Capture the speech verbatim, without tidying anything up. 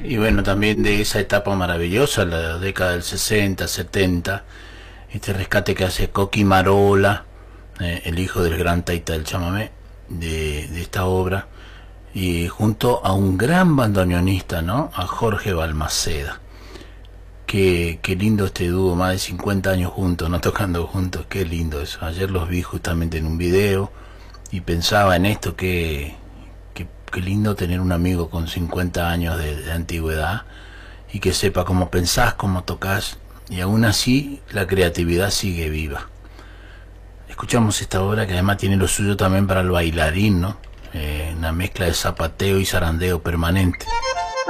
Y bueno, también de esa etapa maravillosa, la década del sesenta, setenta, este rescate que hace Coqui Marola, eh, el hijo del gran taita del chamamé, de, de esta obra, y junto a un gran bandoneonista, ¿no? A Jorge Balmaceda. Qué, qué lindo este dúo, más de cincuenta años juntos, no tocando juntos, qué lindo eso. Ayer los vi justamente en un video y pensaba en esto, que, que, qué lindo tener un amigo con cincuenta años de, de antigüedad y que sepa cómo pensás, cómo tocas, y aún así la creatividad sigue viva. Escuchamos esta obra que además tiene lo suyo también para el bailarín, ¿no? Eh, una mezcla de zapateo y zarandeo permanente.